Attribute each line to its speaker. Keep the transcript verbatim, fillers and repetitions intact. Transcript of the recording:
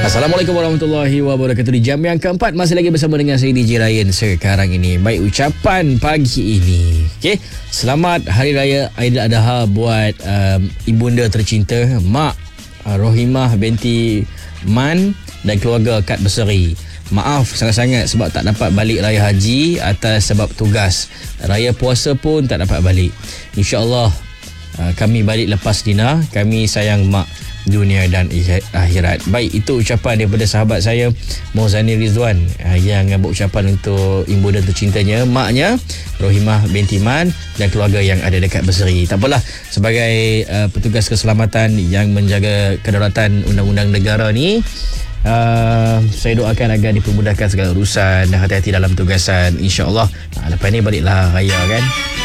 Speaker 1: Assalamualaikum warahmatullahi wabarakatuh. Di jam yang keempat masih lagi bersama dengan saya D J Ryan sekarang ini. Baik, ucapan pagi ini. Okey, selamat Hari Raya Aidil Adha buat um, ibunda tercinta Mak uh, Rohimah binti Man dan keluarga Kad Berseri. Maaf sangat-sangat sebab tak dapat balik raya haji atas sebab tugas. Raya puasa pun tak dapat balik. InsyaAllah uh, kami balik lepas dinner. Kami sayang mak dunia dan akhirat. Baik, itu ucapan daripada sahabat saya Mauzani Rizwan uh, yang berucapan untuk ibunda tercintanya, maknya Rohimah binti Man dan keluarga yang ada dekat Berseri. Tak apalah, sebagai uh, petugas keselamatan yang menjaga kedaulatan undang-undang negara ni, Uh, saya doakan agar dipermudahkan segala urusan dan hati-hati dalam tugasan, insya-Allah. Uh, lepas ni baliklah raya kan.